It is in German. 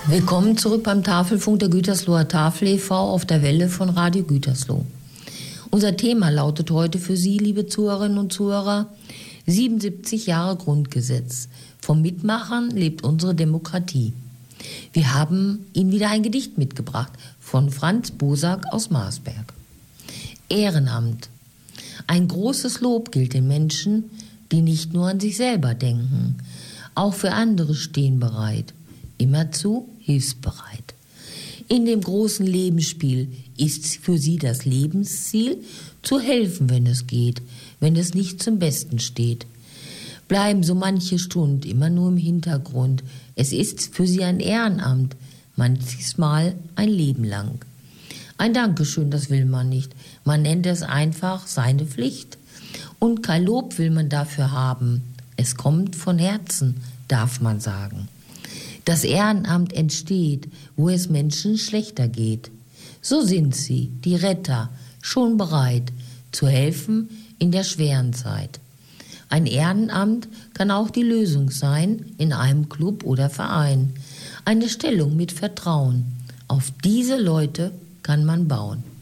Willkommen zurück beim Tafelfunk der Gütersloher Tafel e.V. auf der Welle von Radio Gütersloh. Unser Thema lautet heute für Sie, liebe Zuhörerinnen und Zuhörer, 77 Jahre Grundgesetz. Vom Mitmachen lebt unsere Demokratie. Wir haben Ihnen wieder ein Gedicht mitgebracht von Franz Bosak aus Marsberg. Ehrenamt. Ein großes Lob gilt den Menschen, die nicht nur an sich selber denken, auch für andere stehen bereit, immerzu hilfsbereit. In dem großen Lebensspiel ist für sie das Lebensziel, zu helfen, wenn es geht, wenn es nicht zum Besten steht. Bleiben so manche Stund immer nur im Hintergrund. Es ist für sie ein Ehrenamt, manches Mal ein Leben lang. Ein Dankeschön, das will man nicht. Man nennt es einfach seine Pflicht. Und kein Lob will man dafür haben. Es kommt von Herzen, darf man sagen. Das Ehrenamt entsteht, wo es Menschen schlechter geht. So sind sie, die Retter, schon bereit, zu helfen in der schweren Zeit. Ein Ehrenamt kann auch die Lösung sein in einem Club oder Verein. Eine Stellung mit Vertrauen. Auf diese Leute kann man bauen.